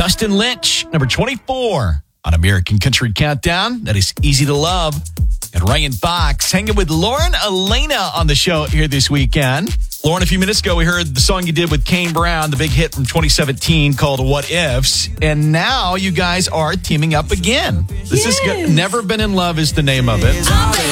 Dustin Lynch, number 24 on American Country Countdown. That is Easy to Love. And Ryan Fox hanging with Lauren Elena on the show here this weekend. Lauren, a few minutes ago, we heard the song you did with Kane Brown, the big hit from 2017 called What Ifs. And now you guys are teaming up again. This is Never Been in Love is the name of it.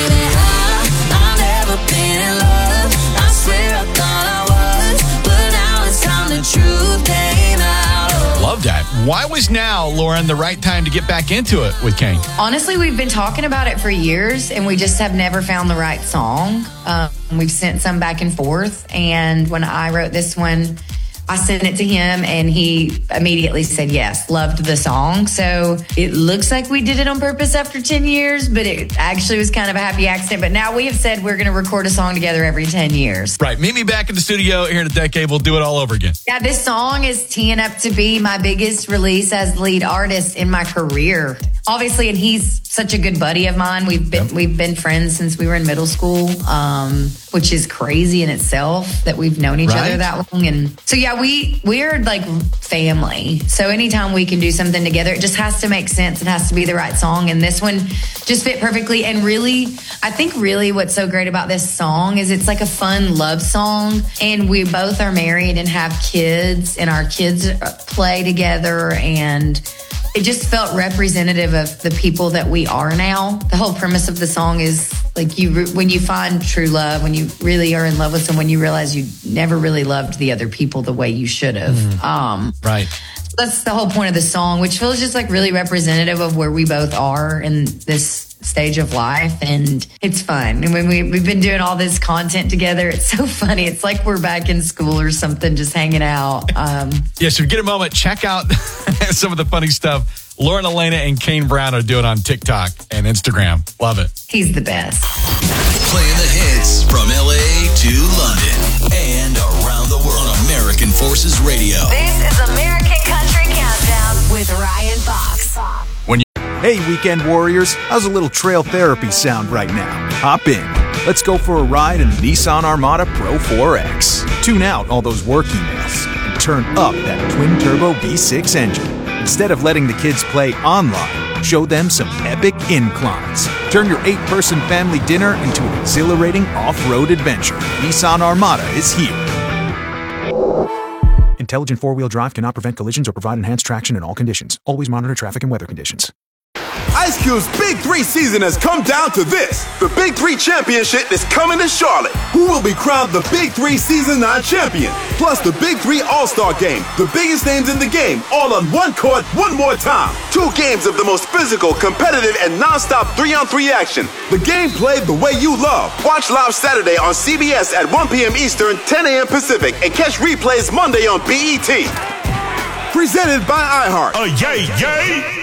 I've never been in love. I swear I thought I was, but now it's time the truth came out. Love that. Why was now, Lauren, the right time to get back into it with Kane? Honestly, we've been talking about it for years, and we just have never found the right song. We've sent some back and forth, and when I wrote this one, I sent it to him, and he immediately said yes, loved the song. So it looks like we did it on purpose after 10 years, but it actually was kind of a happy accident. But now we have said we're going to record a song together every 10 years. Right. Meet me back in the studio here in a decade. We'll do it all over again. Yeah, this song is teeing up to be my biggest release as lead artist in my career. Obviously, and he's such a good buddy of mine. We've been friends since we were in middle school, which is crazy in itself that we've known each other that long. And so, yeah, we're like family. So anytime we can do something together, it just has to make sense. It has to be the right song. And this one just fit perfectly. And really, I think really what's so great about this song is it's like a fun love song. And we both are married and have kids, and our kids play together, and it just felt representative of the people that we are now. The whole premise of the song is like when you find true love, when you really are in love with someone, you realize you never really loved the other people the way you should have. Right. That's the whole point of the song, which feels just like really representative of where we both are in this stage of life, and it's fun. And when we've been doing all this content together, it's so funny. It's like we're back in school or something, just hanging out. So if you get a moment, check out some of the funny stuff Lauren Elena and Kane Brown are doing on TikTok and Instagram. Love it. He's the best. Playing the hits from LA to London and around the world on American Forces Radio. This is American Country Countdown with Ryan Fox. Hey, weekend warriors, how's a little trail therapy sound right now? Hop in. Let's go for a ride in the Nissan Armada Pro 4X. Tune out all those work emails and turn up that twin-turbo V6 engine. Instead of letting the kids play online, show them some epic inclines. Turn your 8-person family dinner into an exhilarating off-road adventure. Nissan Armada is here. Intelligent four-wheel drive cannot prevent collisions or provide enhanced traction in all conditions. Always monitor traffic and weather conditions. Ice Cube's Big 3 season has come down to this. The Big 3 Championship is coming to Charlotte. Who will be crowned the Big 3 Season 9 champion? Plus the Big 3 All-Star Game. The biggest names in the game, all on one court, one more time. 2 games of the most physical, competitive, and non-stop 3-on-3 action. The game played the way you love. Watch live Saturday on CBS at 1 p.m. Eastern, 10 a.m. Pacific, and catch replays Monday on BET. Presented by iHeart. Yay!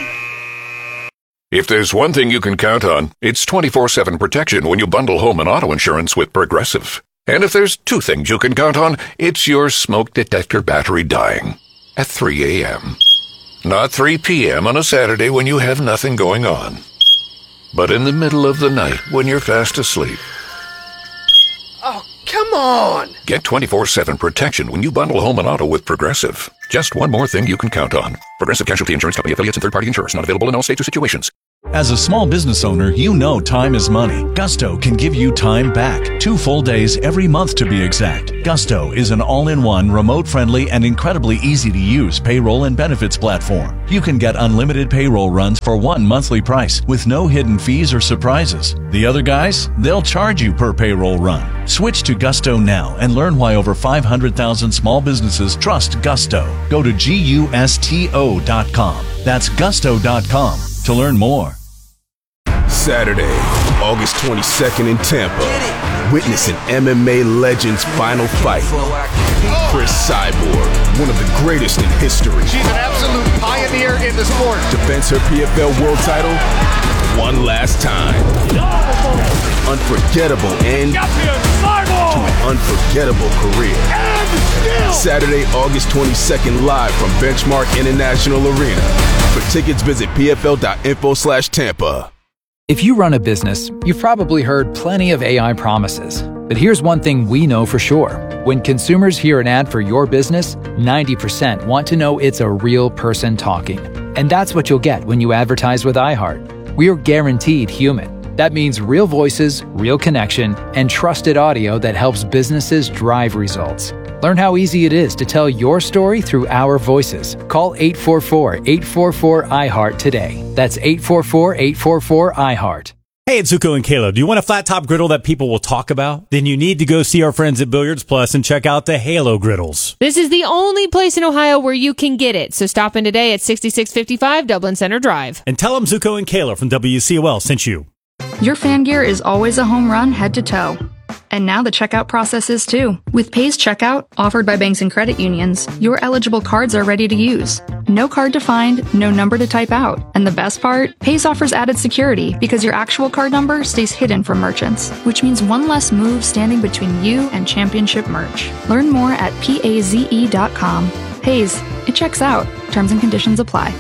If there's one thing you can count on, it's 24/7 protection when you bundle home and auto insurance with Progressive. And if there's 2 things you can count on, it's your smoke detector battery dying at 3 a.m. Not 3 p.m. on a Saturday when you have nothing going on, but in the middle of the night when you're fast asleep. Oh, come on! Get 24/7 protection when you bundle home and auto with Progressive. Just one more thing you can count on. Progressive Casualty Insurance Company, affiliates, and third-party insurers. Not available in all states or situations. As a small business owner, you know time is money. Gusto can give you time back. 2 full days every month to be exact. Gusto is an all-in-one, remote-friendly, and incredibly easy-to-use payroll and benefits platform. You can get unlimited payroll runs for one monthly price with no hidden fees or surprises. The other guys, they'll charge you per payroll run. Switch to Gusto now and learn why over 500,000 small businesses trust Gusto. Go to GUSTO.com. That's Gusto.com to learn more. Saturday, August 22nd in Tampa. Witness an MMA legend's final fight. Chris Cyborg, one of the greatest in history. She's an absolute pioneer in the sport. Defends her PFL world title one last time. Unforgettable end to an unforgettable career. Saturday, August 22nd, live from Benchmark International Arena. For tickets, visit pfl.info/Tampa. If you run a business, you've probably heard plenty of AI promises. But here's one thing we know for sure. When consumers hear an ad for your business, 90% want to know it's a real person talking. And that's what you'll get when you advertise with iHeart. We're guaranteed human. That means real voices, real connection, and trusted audio that helps businesses drive results. Learn how easy it is to tell your story through our voices. Call 844-844-iHeart today. That's 844-844-iHeart. Hey, it's Zuko and Kayla. Do you want a flat top griddle that people will talk about? Then you need to go see our friends at Billiards Plus and check out the Halo griddles. This is the only place in Ohio where you can get it. So stop in today at 6655 Dublin Center Drive. And tell them Zuko and Kayla from WCOL sent you. Your fan gear is always a home run head to toe. And now the checkout process is too. With Pays Checkout, offered by banks and credit unions, your eligible cards are ready to use. No card to find, no number to type out. And the best part? Pays offers added security because your actual card number stays hidden from merchants, which means one less move standing between you and championship merch. Learn more at PAZE.com. Pays, it checks out. Terms and conditions apply.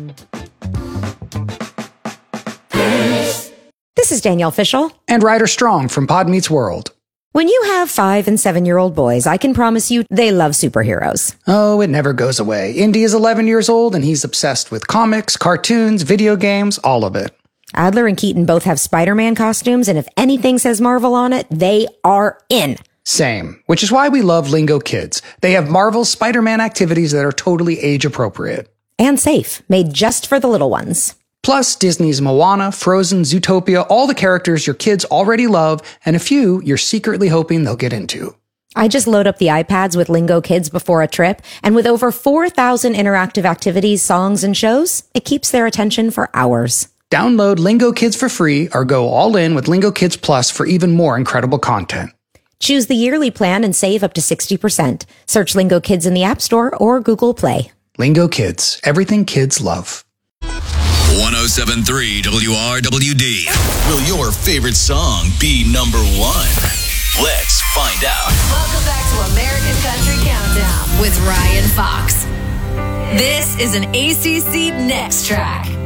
This is Danielle Fishel. And Ryder Strong from Pod Meets World. When you have 5- and 7-year-old boys, I can promise you they love superheroes. Oh, it never goes away. Indy is 11 years old and he's obsessed with comics, cartoons, video games, all of it. Adler and Keaton both have Spider-Man costumes, and if anything says Marvel on it, they are in. Same, which is why we love Lingo Kids. They have Marvel's Spider-Man activities that are totally age appropriate. And safe, made just for the little ones. Plus, Disney's Moana, Frozen, Zootopia, all the characters your kids already love, and a few you're secretly hoping they'll get into. I just load up the iPads with Lingo Kids before a trip, and with over 4,000 interactive activities, songs, and shows, it keeps their attention for hours. Download Lingo Kids for free or go all in with Lingo Kids Plus for even more incredible content. Choose the yearly plan and save up to 60%. Search Lingo Kids in the App Store or Google Play. Lingo Kids, everything kids love. 107.3 WRWD. Will your favorite song be number one? Let's find out. Welcome back to American Country Countdown with Ryan Fox. This is an ACC Next Track.